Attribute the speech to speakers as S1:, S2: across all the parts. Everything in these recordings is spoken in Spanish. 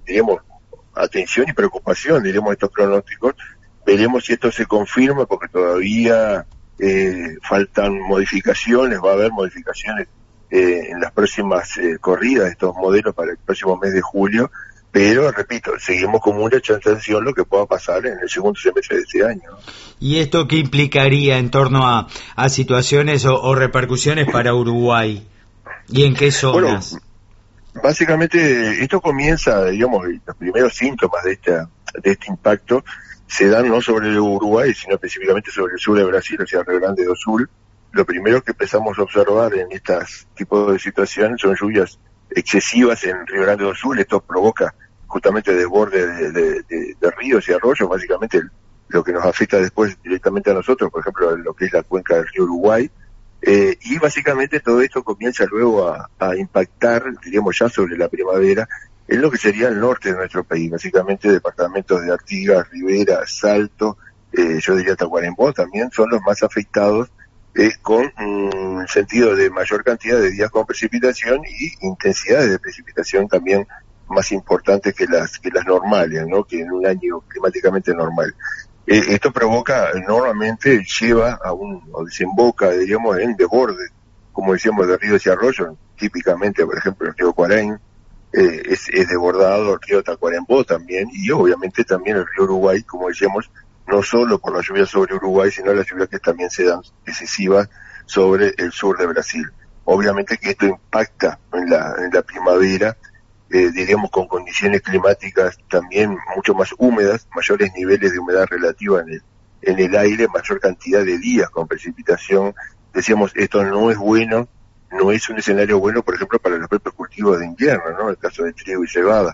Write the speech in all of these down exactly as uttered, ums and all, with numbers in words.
S1: diríamos, atención y preocupación, diríamos, estos pronósticos. Veremos si esto se confirma, porque todavía eh, faltan modificaciones, va a haber modificaciones eh, en las próximas eh, corridas de estos modelos para el próximo mes de julio, pero, repito, seguimos con mucha atención lo que pueda pasar en el segundo semestre de este año.
S2: ¿Y esto qué implicaría en torno a, a situaciones o, o repercusiones para Uruguay? ¿Y en qué zonas?
S1: Bueno, básicamente esto comienza, digamos, los primeros síntomas de, esta, de este impacto se dan no sobre el Uruguay, sino específicamente sobre el sur de Brasil, o sea, Río Grande do Sul. Lo primero que empezamos a observar en estos tipos de situaciones son lluvias excesivas en Río Grande do Sul. Esto provoca justamente desborde de, de, de, de ríos y arroyos, básicamente lo que nos afecta después directamente a nosotros, por ejemplo, lo que es la cuenca del río Uruguay. Eh, y básicamente todo esto comienza luego a, a impactar, diríamos ya sobre la primavera, en lo que sería el norte de nuestro país, básicamente departamentos de Artigas, Rivera, Salto, eh, yo diría Tacuarembó también son los más afectados, eh, con un mm, sentido de mayor cantidad de días con precipitación y intensidades de precipitación también más importantes que las que las normales, ¿no? Que en un año climáticamente normal. Eh, esto provoca, normalmente lleva a un, o desemboca, diríamos, en desborde, como decíamos, de ríos y arroyos, típicamente, por ejemplo, el río Cuaraín, eh, es, es desbordado, el río Tacuarembó también, y obviamente también el río Uruguay, como decíamos, no solo por las lluvias sobre Uruguay, sino las lluvias que también se dan excesivas sobre el sur de Brasil. Obviamente que esto impacta en la, en la primavera, eh, diríamos con condiciones climáticas también mucho más húmedas, mayores niveles de humedad relativa en el, en el aire, mayor cantidad de días con precipitación. Decíamos, esto no es bueno, no es un escenario bueno, por ejemplo, para los propios cultivos de invierno, ¿no? El caso de trigo y cebada,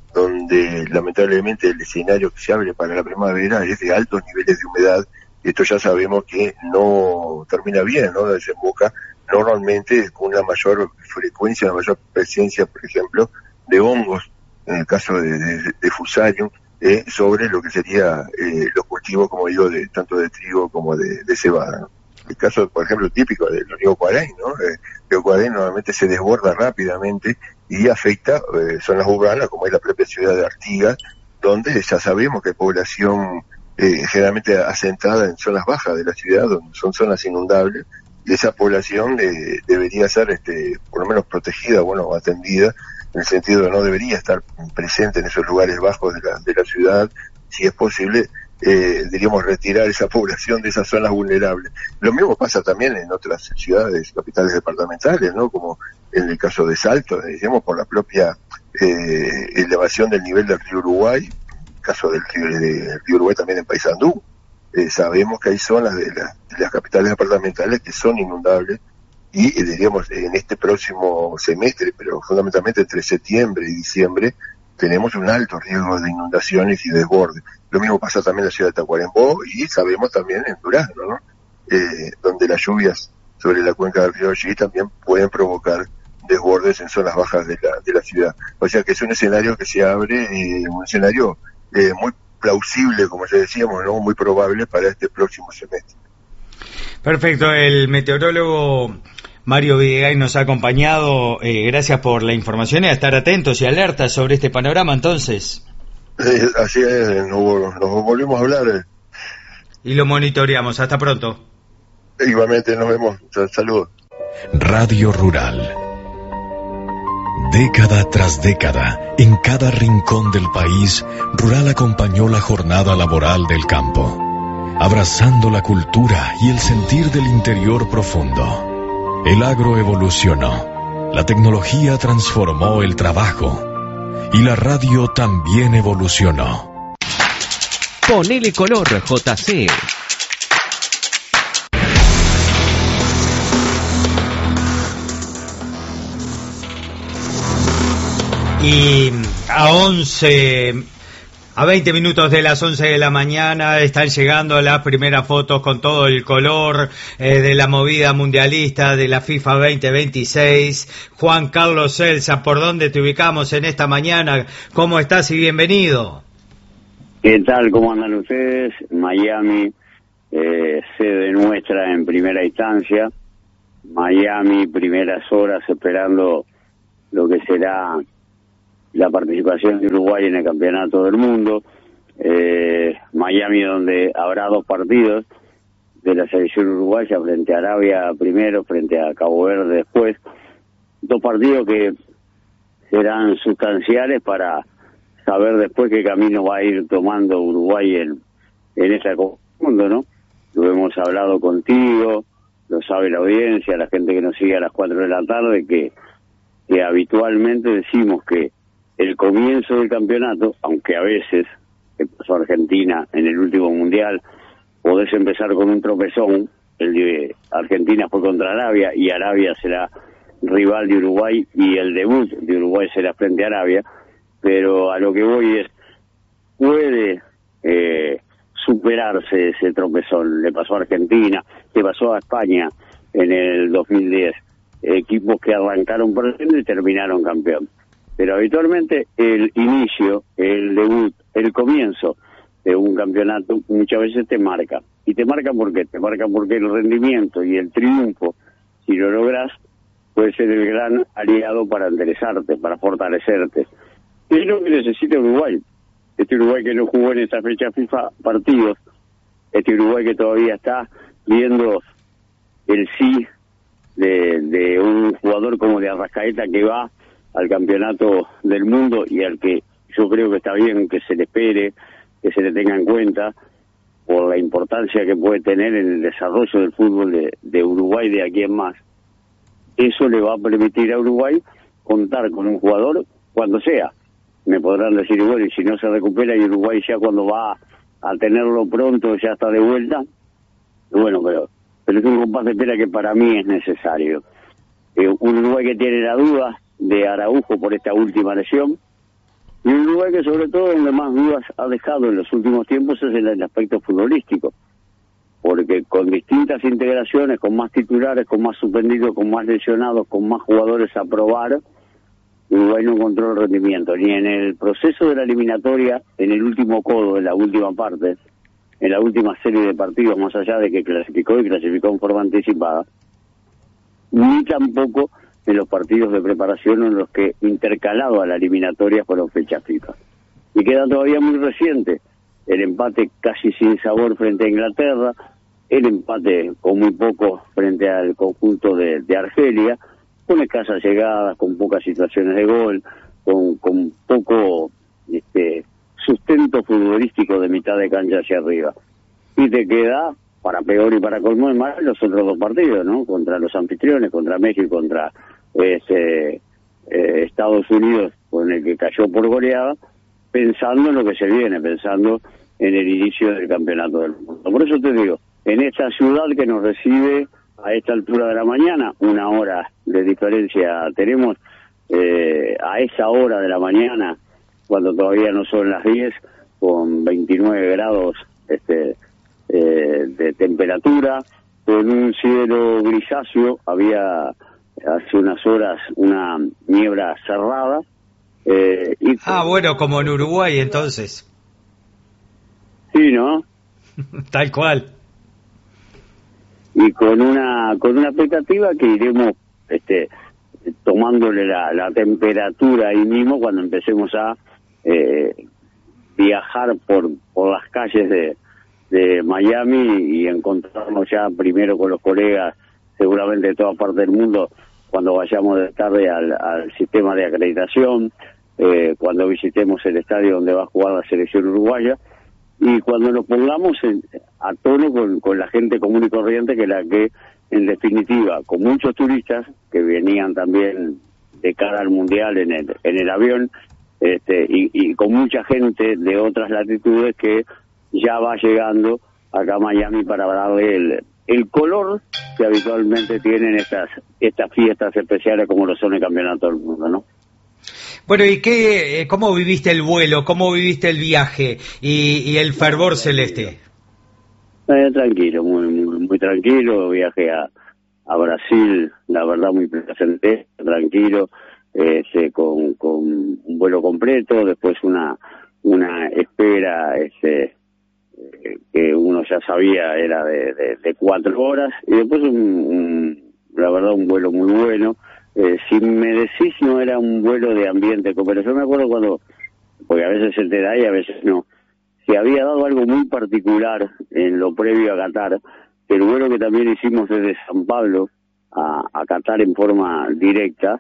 S1: donde lamentablemente el escenario que se abre para la primavera es de altos niveles de humedad. Esto ya sabemos que no termina bien, ¿no? Desemboca normalmente con una mayor frecuencia, una mayor presencia, por ejemplo, de hongos, en el caso de, de, de Fusarium, eh, sobre lo que sería eh, los cultivos, como digo, de tanto de trigo como de, de cebada, ¿no? El caso, por ejemplo, típico del río Cuaraín, ¿no? Eh, el río Cuaraín normalmente se desborda rápidamente y afecta eh, zonas urbanas, como es la propia ciudad de Artigas, donde ya sabemos que hay población eh, generalmente asentada en zonas bajas de la ciudad, donde son zonas inundables, y esa población eh, debería ser, este, por lo menos protegida, bueno, atendida, en el sentido de no debería estar presente en esos lugares bajos de la, de la ciudad, si es posible, eh, diríamos, retirar esa población de esas zonas vulnerables. Lo mismo pasa también en otras ciudades, capitales departamentales, ¿no? Como en el caso de Salto, digamos, por la propia eh, elevación del nivel del río Uruguay, en el caso del río, del río Uruguay también en Paysandú. Eh, sabemos que hay zonas de, la, de las capitales departamentales que son inundables, y eh, diríamos en este próximo semestre, pero fundamentalmente entre septiembre y diciembre, tenemos un alto riesgo de inundaciones y desbordes. Lo mismo pasa también en la ciudad de Tacuarembó y sabemos también en Durazno, ¿no? Eh, donde las lluvias sobre la cuenca del río Allí también pueden provocar desbordes en zonas bajas de la, de la ciudad. O sea que es un escenario que se abre, eh, un escenario eh, muy plausible, como ya decíamos, ¿no? Muy probable para este próximo semestre.
S2: Perfecto, el meteorólogo Mario Videgain nos ha acompañado. Eh, gracias por la información y a estar atentos y alertas sobre este panorama, entonces.
S1: Eh, así es, nos, nos volvemos a hablar. Eh.
S2: Y lo monitoreamos. Hasta pronto.
S1: Igualmente, nos vemos. Saludos.
S3: Radio Rural. Década tras década, en cada rincón del país, Rural acompañó la jornada laboral del campo, abrazando la cultura y el sentir del interior profundo. El agro evolucionó, la tecnología transformó el trabajo y la radio también evolucionó.
S4: Ponele color, J C.
S2: Y a once, a veinte minutos de las once de la mañana están llegando las primeras fotos con todo el color eh, de la movida mundialista de la FIFA veinte veintiséis. Juan Carlos Celsa, ¿por dónde te ubicamos en esta mañana? ¿Cómo estás y bienvenido?
S5: ¿Qué tal? ¿Cómo andan ustedes? Miami, eh, sede nuestra en primera instancia. Miami, primeras horas esperando lo que será la participación de Uruguay en el Campeonato del Mundo, eh, Miami, donde habrá dos partidos de la selección uruguaya, frente a Arabia primero, frente a Cabo Verde después, dos partidos que serán sustanciales para saber después qué camino va a ir tomando Uruguay en, en esta Copa del Mundo, ¿no? Lo hemos hablado contigo, lo sabe la audiencia, la gente que nos sigue a las cuatro de la tarde, que, que habitualmente decimos que el comienzo del campeonato, aunque a veces, que pasó Argentina en el último Mundial, podés empezar con un tropezón, el de Argentina fue contra Arabia y Arabia será rival de Uruguay y el debut de Uruguay será frente a Arabia, pero a lo que voy es, puede eh, superarse ese tropezón. Le pasó a Argentina, le pasó a España en el dos mil diez, equipos que arrancaron perdiendo y terminaron campeón. Pero habitualmente el inicio, el debut, el comienzo de un campeonato muchas veces te marca. ¿Y te marca por qué? Te marca porque el rendimiento y el triunfo, si lo logras, puede ser el gran aliado para enderezarte, para fortalecerte. Es lo que necesita Uruguay. Este Uruguay que no jugó en esta fecha FIFA partidos, este Uruguay que todavía está viendo el sí de, de un jugador como de Arrascaeta, que va al campeonato del mundo y al que yo creo que está bien que se le espere, que se le tenga en cuenta por la importancia que puede tener en el desarrollo del fútbol de, de Uruguay de aquí en más. Eso le va a permitir a Uruguay contar con un jugador cuando sea. Me podrán decir, bueno, y si no se recupera y Uruguay ya cuando va a tenerlo pronto ya está de vuelta. Bueno, pero, pero es un compás de espera que para mí es necesario. Eh, un Uruguay que tiene la duda de Araujo por esta última lesión, y un Uruguay que sobre todo donde más dudas ha dejado en los últimos tiempos es en el aspecto futbolístico, porque con distintas integraciones, con más titulares, con más suspendidos, con más lesionados, con más jugadores a probar, Uruguay no encontró el rendimiento, ni en el proceso de la eliminatoria, en el último codo, en la última parte, en la última serie de partidos, más allá de que clasificó y clasificó en forma anticipada, ni tampoco en los partidos de preparación en los que, intercalado a la eliminatoria, fueron fechas FIFA. Y queda todavía muy reciente el empate casi sin sabor frente a Inglaterra, el empate con muy poco frente al conjunto de, de Argelia, con escasas llegadas, con pocas situaciones de gol, con, con poco este, sustento futbolístico de mitad de cancha hacia arriba. Y te queda, para peor y para colmo de mal, los otros dos partidos, ¿no? Contra los anfitriones, contra México, contra este, eh, Estados Unidos, con el que cayó por goleada, pensando en lo que se viene, pensando en el inicio del campeonato del mundo. Por eso te digo, en esta ciudad que nos recibe a esta altura de la mañana, una hora de diferencia tenemos, eh, a esa hora de la mañana, cuando todavía no son las diez, con veintinueve grados este, eh, de temperatura, con un cielo grisáceo, había hace unas horas una niebla cerrada. Eh, y
S2: ah, bueno, como en Uruguay entonces.
S5: Sí, ¿no?
S2: Tal cual.
S5: Y con una con una expectativa que iremos este tomándole la, la temperatura ahí mismo cuando empecemos a eh, viajar por por las calles de, de Miami y encontrarnos ya primero con los colegas seguramente de toda parte del mundo cuando vayamos de tarde al, al sistema de acreditación, eh, cuando visitemos el estadio donde va a jugar la selección uruguaya, y cuando nos pongamos en, a tono con, con la gente común y corriente, que la que, en definitiva, con muchos turistas que venían también de cara al Mundial en el, en el avión, este, y, y con mucha gente de otras latitudes que ya va llegando acá a Miami para darle el, el color que habitualmente tienen estas, estas fiestas especiales como lo son el Campeonato del Mundo, ¿no?
S2: Bueno, ¿y qué, cómo viviste el vuelo, cómo viviste el viaje y, y el fervor celeste?
S5: Eh, tranquilo, muy, muy, muy tranquilo, viaje a, a Brasil, la verdad muy placentero, tranquilo, eh, con, con un vuelo completo, después una una espera este, eh, que uno ya sabía era de, de, de cuatro horas, y después un, un, la verdad un vuelo muy bueno, Eh, si me decís no era un vuelo de ambiente, pero yo me acuerdo cuando, porque a veces se te da y a veces no, se había dado algo muy particular en lo previo a Qatar, el vuelo que también hicimos desde San Pablo a, a Qatar en forma directa,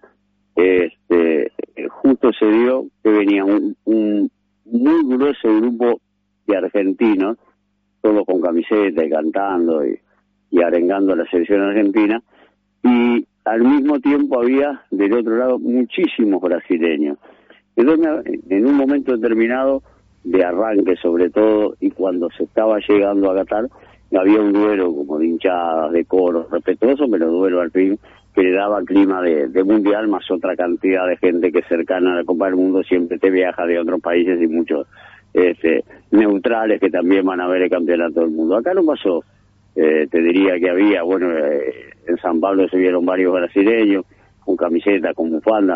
S5: este, justo se dio que venía un, un muy grueso grupo de argentinos, todos con camiseta y cantando y, y arengando a la selección argentina, y al mismo tiempo había del otro lado muchísimos brasileños. Entonces, en un momento determinado de arranque sobre todo, y cuando se estaba llegando a Qatar, había un duelo como de hinchadas, de coros, respetuoso, pero duelo al fin, que le daba clima de, de mundial, más otra cantidad de gente que cercana a la Copa del Mundo siempre te viaja de otros países y muchos este, neutrales que también van a ver el campeonato del mundo. Acá no pasó. Eh, te diría que había, bueno, eh, en San Pablo se vieron varios brasileños con camiseta, con bufanda,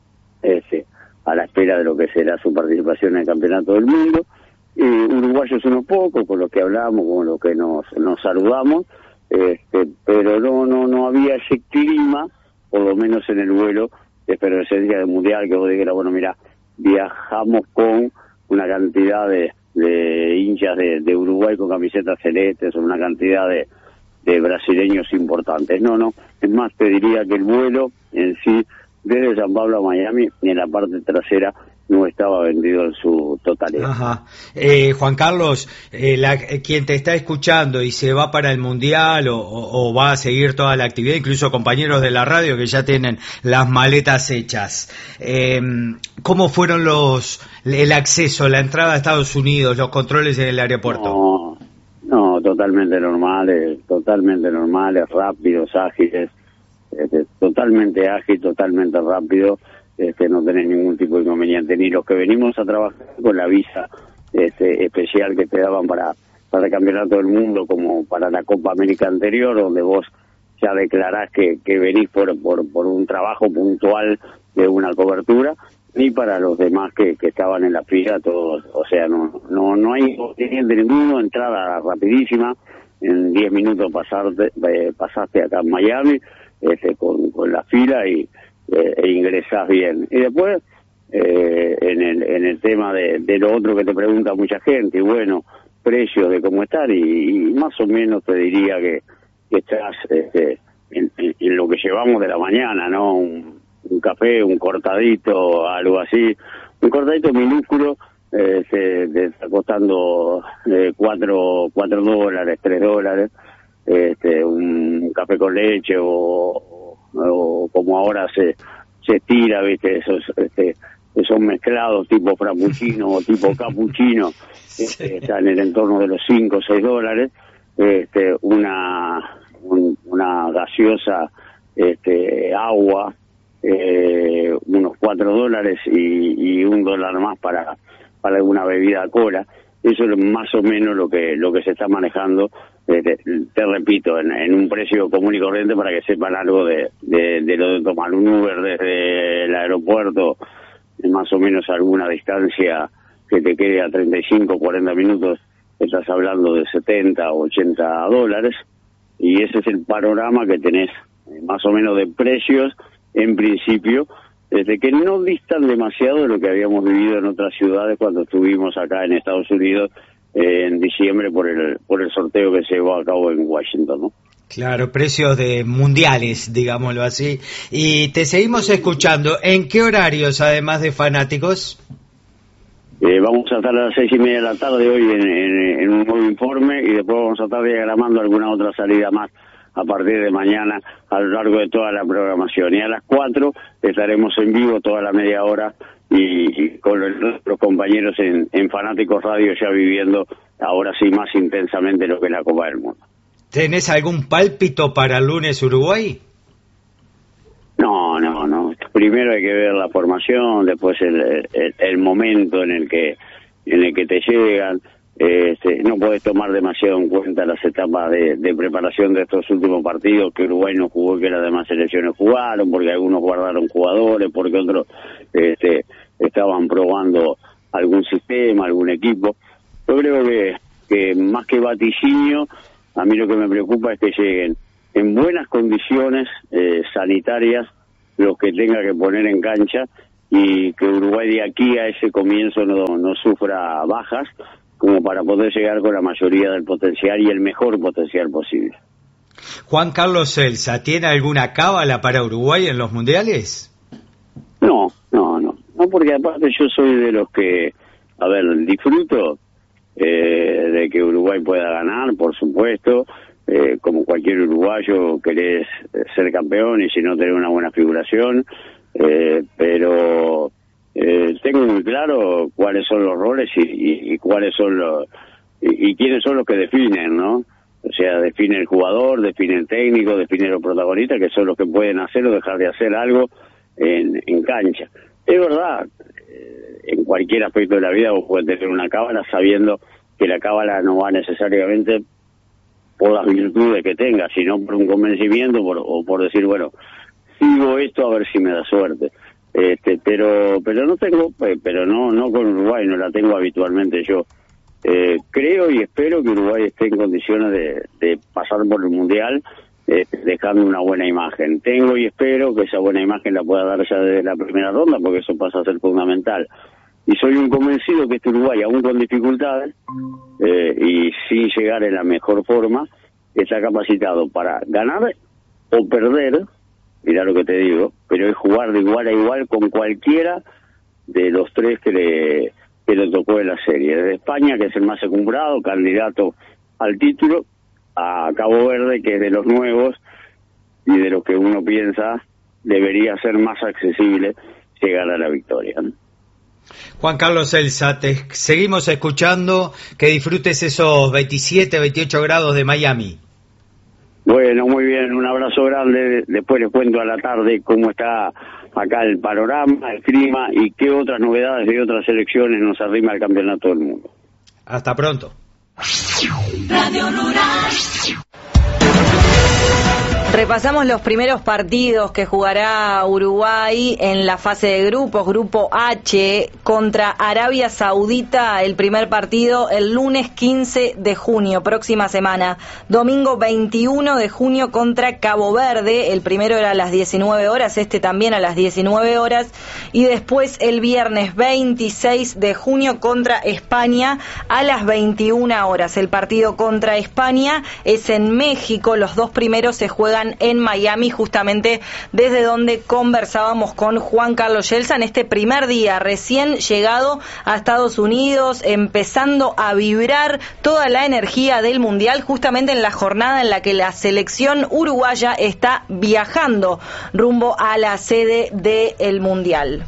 S5: este, a la espera de lo que será su participación en el campeonato del mundo, y uruguayos unos pocos, con los que hablamos, con los que nos, nos saludamos, este, pero no no no había ese clima, por lo menos en el vuelo de efervescencia del mundial, que vos dijeras, bueno, mira, viajamos con una cantidad de de hinchas de, de Uruguay con camisetas celestes, una cantidad de, de brasileños importantes. No, no, es más, te diría que el vuelo en sí, desde San Pablo a Miami, en la parte trasera, no estaba vendido en su totalidad.
S2: Ajá. Eh, Juan Carlos, eh, la, eh, quien te está escuchando y se va para el Mundial o, o, o va a seguir toda la actividad, incluso compañeros de la radio que ya tienen las maletas hechas, eh, ¿cómo fueron los el acceso, la entrada a Estados Unidos, los controles en el aeropuerto?
S5: No, no, totalmente normales, totalmente normales, rápidos, ágiles, este, totalmente ágil, totalmente rápido. Este, no tenés ningún tipo de inconveniente, ni los que venimos a trabajar con la visa este, especial que te daban para, para el Campeonato del Mundo, como para la Copa América anterior, donde vos ya declarás que, que venís por, por, por un trabajo puntual de una cobertura, ni para los demás que, que estaban en la fila, todos, o sea, no no no hay inconveniente ninguno, entrada rapidísima, en diez minutos pasarte, eh, pasaste acá en Miami este, con, con la fila y Eh, e ingresás bien. Y después, eh, en el en el tema de, de lo otro que te pregunta mucha gente, y bueno, precios de cómo estar, y, y más o menos te diría que, que estás este, en, en, en lo que llevamos de la mañana, ¿no? Un, un café, un cortadito, algo así, un cortadito minúsculo, eh, se, te está costando eh, cuatro, cuatro dólares, tres dólares, este, un café con leche o o como ahora se se tira, viste, esos este, que son mezclados tipo frappuccino o tipo cappuccino, este, están en el entorno de los cinco o seis dólares, este, una un, una gaseosa, este, agua, eh, unos cuatro dólares y, y un dólar más para para alguna bebida cola. Eso es más o menos lo que lo que se está manejando, eh, te, te repito, en, en un precio común y corriente, para que sepan algo de, de, de lo de tomar un Uber desde el aeropuerto, más o menos alguna distancia que te quede a treinta y cinco, cuarenta minutos, estás hablando de setenta o ochenta dólares, y ese es el panorama que tenés, eh, más o menos de precios, en principio, desde que no distan demasiado de lo que habíamos vivido en otras ciudades cuando estuvimos acá en Estados Unidos eh, en diciembre por el por el sorteo que se llevó a cabo en Washington, ¿no?
S2: Claro, precios de mundiales, digámoslo así. Y te seguimos escuchando. ¿En qué horarios, además de fanáticos?
S5: Eh, vamos a estar a las seis y media de la tarde hoy en, en, en un nuevo informe, y después vamos a estar diagramando alguna otra salida más a partir de mañana a lo largo de toda la programación. Y a las cuatro estaremos en vivo toda la media hora y, y con nuestros compañeros en, en Fanáticos Radio, ya viviendo ahora sí más intensamente lo que es la Copa del Mundo.
S2: ¿Tenés algún pálpito para el lunes Uruguay?
S5: No, no, no. Primero hay que ver la formación, después el, el, el momento en el que en el que te llegan. Este, no podés tomar demasiado en cuenta las etapas de, de preparación de estos últimos partidos, que Uruguay no jugó, que las demás selecciones jugaron, porque algunos guardaron jugadores, porque otros este, estaban probando algún sistema, algún equipo. Yo creo que, que más que vaticinio, a mí lo que me preocupa es que lleguen en buenas condiciones eh, sanitarias los que tenga que poner en cancha, y que Uruguay de aquí a ese comienzo no, no sufra bajas, como para poder llegar con la mayoría del potencial y el mejor potencial posible.
S2: Juan Carlos Celsa, ¿tiene alguna cábala para Uruguay en los mundiales?
S5: No, no, no, no, porque aparte yo soy de los que, a ver, disfruto eh, de que Uruguay pueda ganar, por supuesto, eh, como cualquier uruguayo querés ser campeón y si no tener una buena figuración, eh, pero eh, tengo muy claro cuáles son los roles y, y, y cuáles son los y, y quiénes son los que definen, ¿no? O sea, define el jugador, define el técnico, define los protagonistas, que son los que pueden hacer o dejar de hacer algo en, en cancha. Es verdad, eh, en cualquier aspecto de la vida vos podés tener una cábala sabiendo que la cábala no va necesariamente por las virtudes que tenga, sino por un convencimiento por, o por decir, bueno, sigo esto a ver si me da suerte. Este, pero pero no tengo, pero no no con Uruguay, no la tengo habitualmente yo. Eh, creo y espero que Uruguay esté en condiciones de, de pasar por el Mundial eh, dejando una buena imagen. Tengo y espero que esa buena imagen la pueda dar ya desde la primera ronda, porque eso pasa a ser fundamental. Y soy un convencido que este Uruguay, aún con dificultades eh, y sin llegar en la mejor forma, está capacitado para ganar o perder, mirá lo que te digo, pero es jugar de igual a igual con cualquiera de los tres que le, que le tocó en la serie. Desde España, que es el más encumbrado, candidato al título, a Cabo Verde, que es de los nuevos y de los que uno piensa debería ser más accesible llegar a la victoria, ¿no?
S2: Juan Carlos Celsa, te seguimos escuchando, que disfrutes esos veintisiete, veintiocho grados de Miami.
S5: Bueno, muy bien, un abrazo grande. Después les cuento a la tarde cómo está acá el panorama, el clima y qué otras novedades de otras selecciones nos arrima al Campeonato del Mundo.
S2: Hasta pronto.
S6: Radio Rural.
S7: Repasamos los primeros partidos que jugará Uruguay en la fase de grupos, Grupo H, contra Arabia Saudita, el primer partido el lunes quince de junio, próxima semana. Domingo veintiuno de junio contra Cabo Verde, el primero era a las diecinueve horas, este también a las diecinueve horas, y después el viernes veintiséis de junio contra España a las veintiuna horas. El partido contra España es en México, los dos primeros se juegan en Miami, justamente desde donde conversábamos con Juan Carlos Celsa en este primer día, recién llegado a Estados Unidos, empezando a vibrar toda la energía del Mundial, justamente en la jornada en la que la selección uruguaya está viajando rumbo a la sede del Mundial.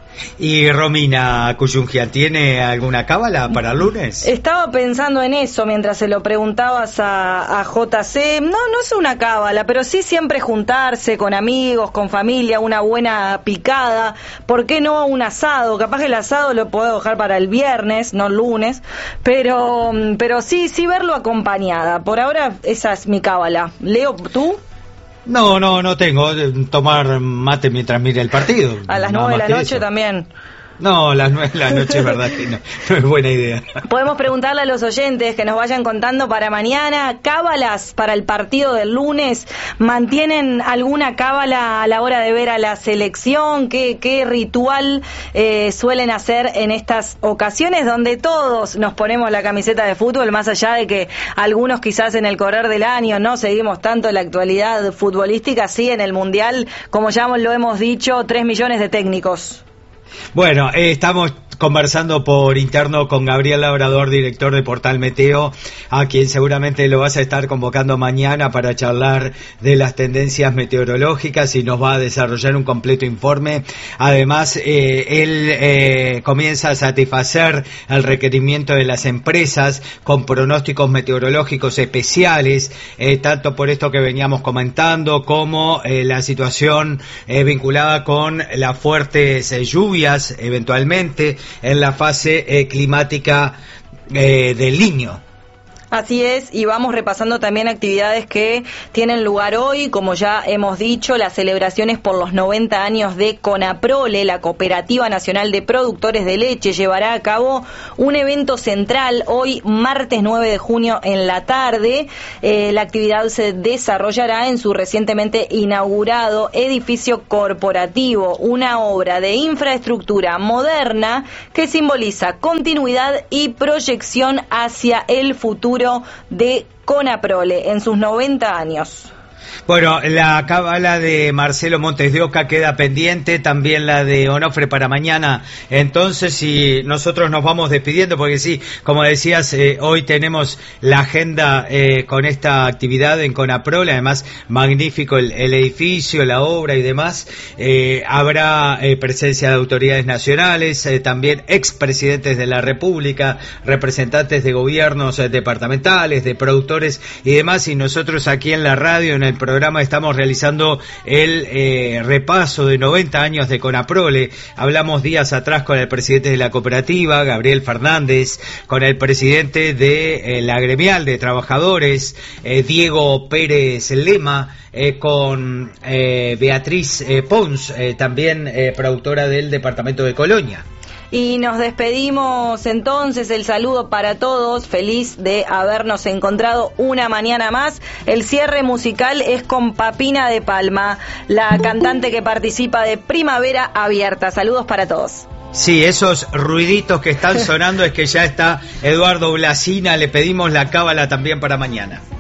S2: Y Romina Cuyungia, ¿tiene alguna cábala para el lunes?
S7: Estaba pensando en eso mientras se lo preguntabas a, a J C. No, no es una cábala, pero sí siempre juntarse con amigos, con familia, una buena picada. ¿Por qué no un asado? Capaz que el asado lo puedo dejar para el viernes, no el lunes. Pero, pero sí, sí verlo acompañada. Por ahora esa es mi cábala. Leo, ¿tú?
S2: No, no, no tengo. Tomar mate mientras mire el partido.
S7: A las nueve de la noche eso. También.
S2: No, las nueve de la noche, verdad que no, no es buena idea.
S7: Podemos preguntarle a los oyentes que nos vayan contando para mañana, cábalas para el partido del lunes. ¿Mantienen alguna cábala a la hora de ver a la selección? ¿Qué, qué ritual eh, suelen hacer en estas ocasiones donde todos nos ponemos la camiseta de fútbol, más allá de que algunos quizás en el correr del año no seguimos tanto la actualidad futbolística, sí en el Mundial, como ya lo hemos dicho, tres millones de técnicos?
S2: Bueno, eh, estamos conversando por interno con Gabriel Labrador, director de Portal Meteo, a quien seguramente lo vas a estar convocando mañana para charlar de las tendencias meteorológicas y nos va a desarrollar un completo informe. Además, eh, él eh, comienza a satisfacer el requerimiento de las empresas con pronósticos meteorológicos especiales, eh, tanto por esto que veníamos comentando como eh, la situación eh, vinculada con las fuertes eh, lluvias eventualmente en la fase eh, climática eh, del Niño.
S7: Así es, y vamos repasando también actividades que tienen lugar hoy, como ya hemos dicho, las celebraciones por los noventa años de CONAPROLE, la Cooperativa Nacional de Productores de Leche, llevará a cabo un evento central hoy, martes nueve de junio en la tarde. Eh, la actividad se desarrollará en su recientemente inaugurado edificio corporativo, una obra de infraestructura moderna que simboliza continuidad y proyección hacia el futuro de CONAPROLE en sus noventa años.
S2: Bueno, la cábala de Marcelo Montes de Oca queda pendiente, también la de Onofre para mañana. Entonces, si nosotros nos vamos despidiendo, porque sí, como decías, eh, hoy tenemos la agenda eh, con esta actividad en CONAPROLE, además magnífico el, el edificio, la obra y demás. Eh, habrá eh, presencia de autoridades nacionales, eh, también expresidentes de la República, representantes de gobiernos eh, departamentales, de productores y demás, y nosotros aquí en la radio, en el programa, estamos realizando el eh, repaso de noventa años de CONAPROLE. Hablamos días atrás con el presidente de la cooperativa, Gabriel Fernández, con el presidente de eh, la gremial de trabajadores, eh, Diego Pérez Lema, eh, con eh, Beatriz eh, Pons, eh, también eh, productora del departamento de Colonia.
S7: Y nos despedimos entonces, el saludo para todos, feliz de habernos encontrado una mañana más. El cierre musical es con Papina de Palma, la cantante que participa de Primavera Abierta. Saludos para todos.
S2: Sí, esos ruiditos que están sonando es que ya está Eduardo Blasina, le pedimos la cábala también para mañana.